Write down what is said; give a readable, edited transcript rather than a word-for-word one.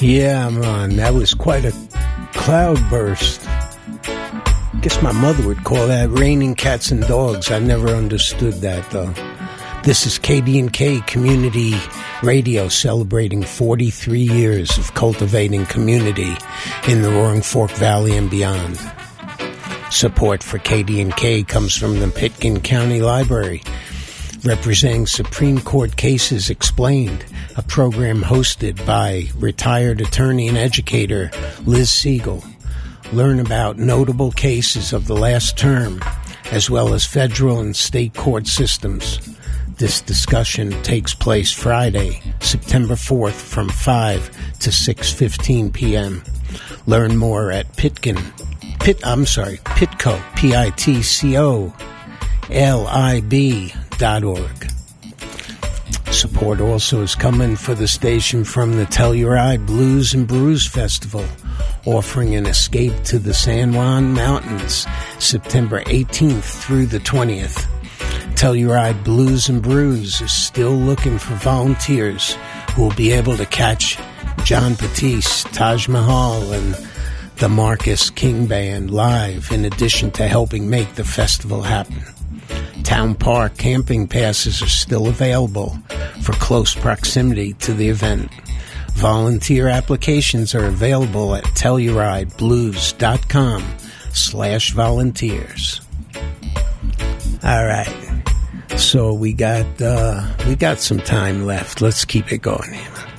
Yeah, man, that was quite a cloudburst. Guess my mother would call that raining cats and dogs. I never understood that, though. This is KD&K Community Radio, celebrating 43 years of cultivating community in the Roaring Fork Valley and beyond. Support for KD&K comes from the Pitkin County Library, representing Supreme Court Cases Explained, a program hosted by retired attorney and educator Liz Siegel. Learn about notable cases of the last term, as well as federal and state court systems. This discussion takes place Friday, September 4th from 5 to 6:15 p.m. Learn more at Pitco, PITCOLIB.org. Support also is coming for the station from the Telluride Blues and Brews Festival, offering an escape to the San Juan Mountains, September 18th through the 20th. Telluride Blues and Brews is still looking for volunteers who will be able to catch John Batiste, Taj Mahal, and the Marcus King Band live, in addition to helping make the festival happen. Town Park camping passes are still available for close proximity to the event. Volunteer applications are available at TellurideBlues.com/volunteers. All right. So we got some time left. Let's keep it going here.